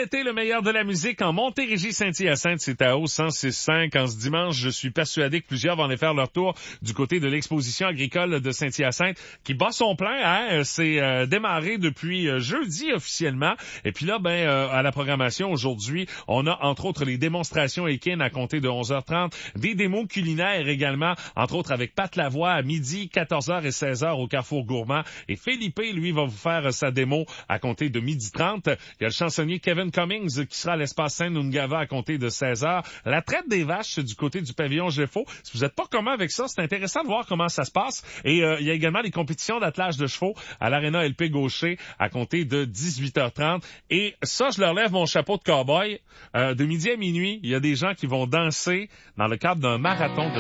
l'été, le meilleur de la musique en Montérégie, Saint-Hyacinthe, c'est à O106.5. En ce dimanche, je suis persuadé que plusieurs vont aller faire leur tour du côté de l'exposition agricole de Saint-Hyacinthe qui bat son plein. Hein? C'est démarré depuis jeudi officiellement. Et puis là, à la programmation aujourd'hui, on a entre autres les démonstrations équines à compter de 11h30, des démos culinaires également, entre autres avec Pat Lavoie à midi, 14h et 16h au Carrefour Gourmand. Et Philippe, lui, va vous faire sa démo à compter de 12h30. Il y a le chansonnier Kevin Cummings qui sera à l'espace Saint-Noungava à compter de 16h. La traite des vaches du côté du pavillon Géfaux. Si vous n'êtes pas commun avec ça, c'est intéressant de voir comment ça se passe. Et il y a également les compétitions d'attelage de chevaux à l'Arena LP Gaucher à compter de 18h30. Et ça, je leur lève mon chapeau de cow-boy. De midi à minuit, il y a des gens qui vont danser dans le cadre d'un marathon de